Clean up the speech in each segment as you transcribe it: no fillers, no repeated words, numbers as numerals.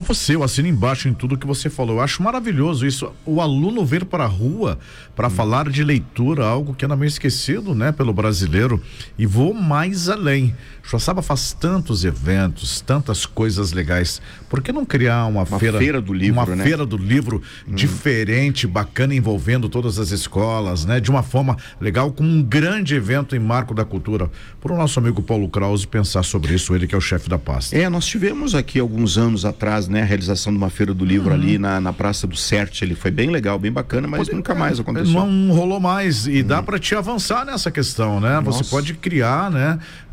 você, eu assino embaixo em tudo que você falou. Eu acho maravilhoso isso. O aluno vir para a rua para falar de leitura, algo que é meio esquecido, né, pelo brasileiro. E vou mais além. Joaçaba faz tantos eventos, tantas coisas legais. Por que não criar uma feira do livro, uma feira do livro diferente, bacana, envolvendo todas as escolas, né? De uma forma legal, com um grande evento em marco da cultura. Para o nosso amigo Paulo Krause pensar sobre isso, ele que é o chefe da pasta. Nós tivemos aqui alguns anos atrás, né, a realização de uma feira do livro ali na Praça do Serte. Ele foi bem legal, bem bacana, mas nunca mais aconteceu. Não rolou mais e dá para te avançar nessa questão, né? Nossa. Você pode criar, né?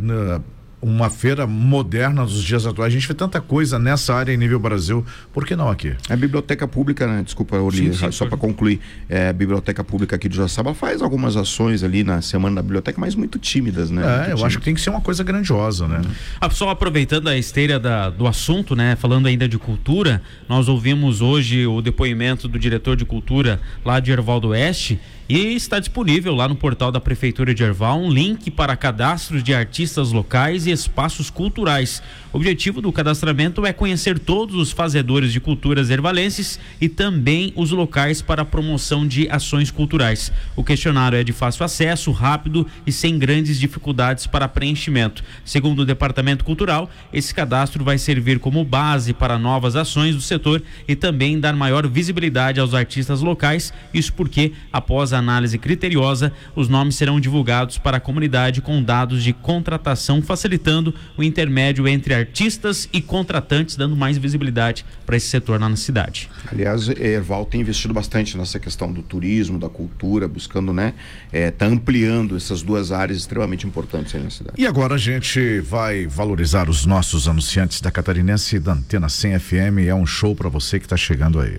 Uma feira moderna dos dias atuais. A gente vê tanta coisa nessa área em nível Brasil, por que não aqui? A Biblioteca Pública, né? Desculpa, só para concluir, a Biblioteca Pública aqui de Joaçaba faz algumas ações ali na Semana da Biblioteca, mas muito tímidas, né? Eu acho que tem que ser uma coisa grandiosa, né? Só aproveitando a esteira do assunto, né? Falando ainda de cultura, nós ouvimos hoje o depoimento do diretor de cultura lá de Erval do Oeste. E está disponível lá no portal da Prefeitura de Erval um link para cadastros de artistas locais e espaços culturais. O objetivo do cadastramento é conhecer todos os fazedores de culturas ervalenses e também os locais para a promoção de ações culturais. O questionário é de fácil acesso, rápido e sem grandes dificuldades para preenchimento. Segundo o Departamento Cultural, esse cadastro vai servir como base para novas ações do setor e também dar maior visibilidade aos artistas locais. Isso porque, após a análise criteriosa, os nomes serão divulgados para a comunidade com dados de contratação, facilitando o intermédio entre artistas e contratantes, dando mais visibilidade para esse setor na cidade. Aliás, Erval tem investido bastante nessa questão do turismo, da cultura, buscando, né, tá ampliando essas duas áreas extremamente importantes aí na cidade. E agora a gente vai valorizar os nossos anunciantes da Catarinense e da Antena 100 FM. É um show para você que está chegando aí.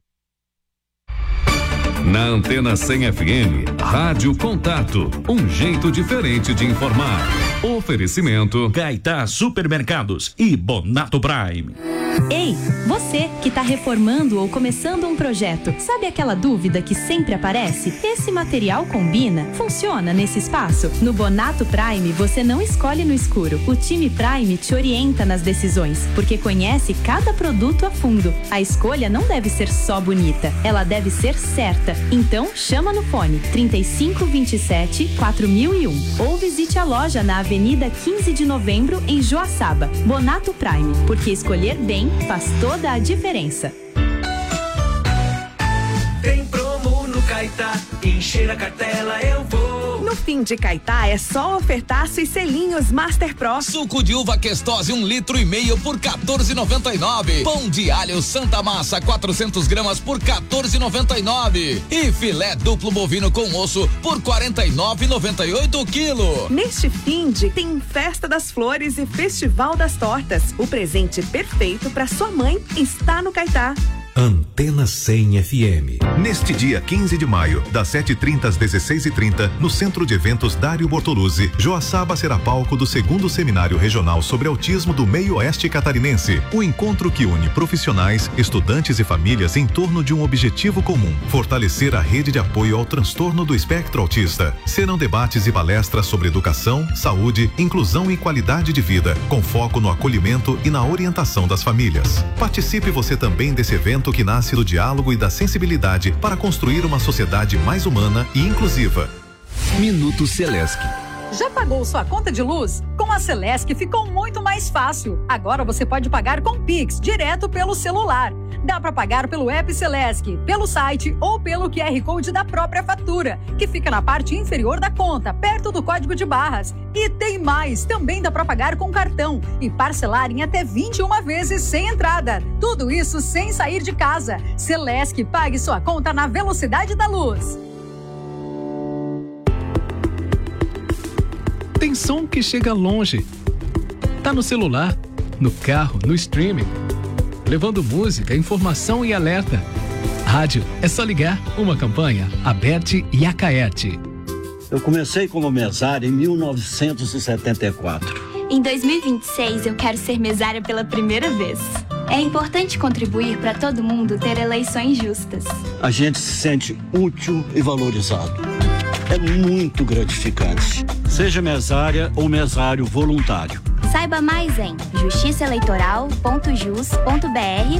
Na Antena 100 FM, Rádio Contato, um jeito diferente de informar. Oferecimento Caetá Supermercados e Bonato Prime. Ei, você que está reformando ou começando um projeto, sabe aquela dúvida que sempre aparece? Esse material combina? Funciona nesse espaço? No Bonato Prime, você não escolhe no escuro. O time Prime te orienta nas decisões, porque conhece cada produto a fundo. A escolha não deve ser só bonita, ela deve ser certa. Então, chama no fone 3527-4001 ou visite a loja na Avenida 15 de Novembro, em Joaçaba. Bonato Prime, porque escolher bem faz toda a diferença. Tem promo no Caetá, encher a cartela eu vou. No fim de Caetá é só ofertaço e selinhos Master Pro. Suco de uva Questose 1,5 litro por R$14,99. Pão de alho Santa Massa 400 gramas por R$14,99. E filé duplo bovino com osso por R$49,98 quilo. Neste fim de tem Festa das Flores e Festival das Tortas. O presente perfeito para sua mãe está no Caetá. Antena 100 FM. Neste dia 15 de maio, das 7h30 às 16h30, no Centro de Eventos Dário Bortoluzzi, Joaçaba será palco do 2º Seminário Regional sobre Autismo do Meio Oeste Catarinense. Um encontro que une profissionais, estudantes e famílias em torno de um objetivo comum: fortalecer a rede de apoio ao transtorno do espectro autista. Serão debates e palestras sobre educação, saúde, inclusão e qualidade de vida, com foco no acolhimento e na orientação das famílias. Participe você também desse evento que nasce do diálogo e da sensibilidade para construir uma sociedade mais humana e inclusiva. Minuto Celesc. Já pagou sua conta de luz? Com a Celesc ficou muito mais fácil. Agora você pode pagar com Pix, direto pelo celular. Dá para pagar pelo app Celesc, pelo site ou pelo QR Code da própria fatura, que fica na parte inferior da conta, perto do código de barras. E tem mais, também dá para pagar com cartão e parcelar em até 21 vezes sem entrada. Tudo isso sem sair de casa. Celesc, pague sua conta na velocidade da luz. Tem som que chega longe. Tá no celular, no carro, no streaming, levando música, informação e alerta. Rádio é só ligar. Uma campanha Aberte e Acaerte. Eu comecei como mesário em 1974. Em 2026 eu quero ser mesária pela primeira vez. É importante contribuir para todo mundo ter eleições justas. A gente se sente útil e valorizado. É muito gratificante. Seja mesária ou mesário voluntário. Saiba mais em justiçaeleitoral.jus.br